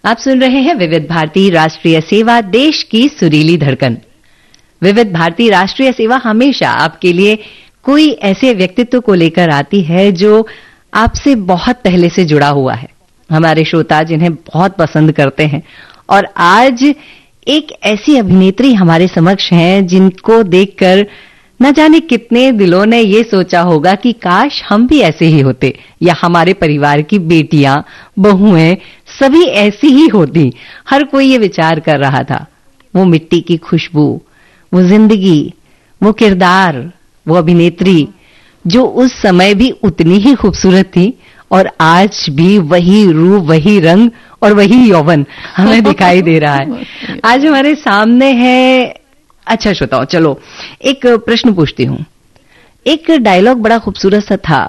आप सुन रहे हैं विविध भारती राष्ट्रीय सेवा, देश की सुरीली धड़कन। विविध भारती राष्ट्रीय सेवा हमेशा आपके लिए कोई ऐसे व्यक्तित्व को लेकर आती है जो आपसे बहुत पहले से जुड़ा हुआ है। हमारे श्रोता जिन्हें बहुत पसंद करते हैं, और आज एक ऐसी अभिनेत्री हमारे समक्ष हैं जिनको देखकर न जाने कितने दिलों ने ये सोचा होगा कि काश हम भी ऐसे ही होते, या हमारे परिवार की बेटियां, बहुएं सभी ऐसी ही होती। हर कोई ये विचार कर रहा था। वो मिट्टी की खुशबू, वो जिंदगी, वो किरदार, वो अभिनेत्री जो उस समय भी उतनी ही खूबसूरत थी और आज भी वही रूप, वही रंग और वही यौवन हमें दिखाई दे रहा है। आज हमारे सामने है। अच्छा श्रोताओ, चलो एक प्रश्न पूछती हूं। एक डायलॉग बड़ा खूबसूरत सा था,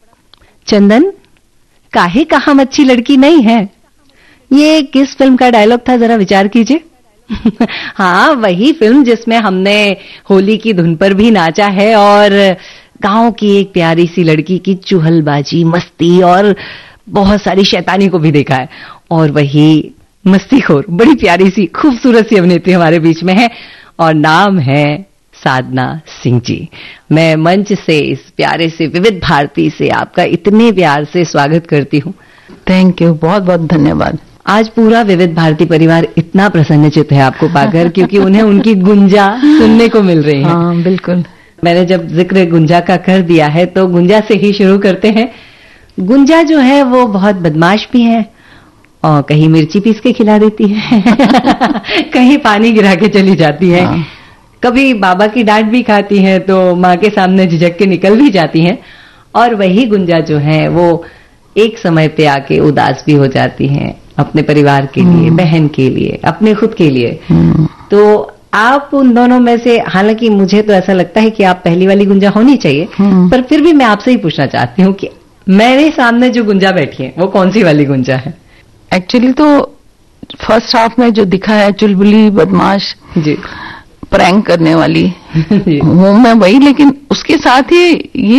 चंदन काहे कहा अच्छी लड़की नहीं है। ये किस फिल्म का डायलॉग था, जरा विचार कीजिए। हाँ, वही फिल्म जिसमें हमने होली की धुन पर भी नाचा है और गांव की एक प्यारी सी लड़की की चुहलबाजी, मस्ती और बहुत सारी शैतानी को भी देखा है। और वही मस्तीखोर, बड़ी प्यारी सी खूबसूरत सी अभिनेत्री हमारे बीच में है और नाम है साधना सिंह जी। मैं मंच से, इस प्यारे से विविध भारती से आपका इतने प्यार से स्वागत करती हूँ। थैंक यू, बहुत बहुत धन्यवाद। आज पूरा विविध भारती परिवार इतना प्रसन्नचित्त है आपको पाकर, क्योंकि उन्हें उनकी गुंजा सुनने को मिल रही है। हाँ, बिल्कुल। मैंने जब जिक्र गुंजा का कर दिया है तो गुंजा से ही शुरू करते हैं। गुंजा जो है वो बहुत बदमाश भी है और कहीं मिर्ची पीस के खिला देती है कहीं पानी गिरा के चली जाती है। हाँ। कभी बाबा की डांट भी खाती है तो माँ के सामने झिझक के निकल भी जाती है। और वही गुंजा जो है वो एक समय पे आके उदास भी हो जाती है, अपने परिवार के लिए, बहन के लिए, अपने खुद के लिए। तो आप उन दोनों में से, हालांकि मुझे तो ऐसा लगता है कि आप पहली वाली गुंजा होनी चाहिए, पर फिर भी मैं आपसे ही पूछना चाहती हूँ कि मेरे सामने जो गुंजा बैठी है वो कौन सी वाली गुंजा है? एक्चुअली तो फर्स्ट हाफ में जो दिखा है, चुलबुली, बदमाश जी, प्रैंक करने वाली हूँ मैं वही, लेकिन उसके साथ ही ये